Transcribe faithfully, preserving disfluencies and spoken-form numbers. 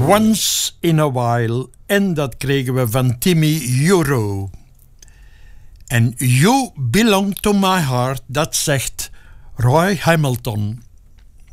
Once in a While. En dat kregen we van Timmy Euro. En You Belong to My Heart, dat zegt Roy Hamilton.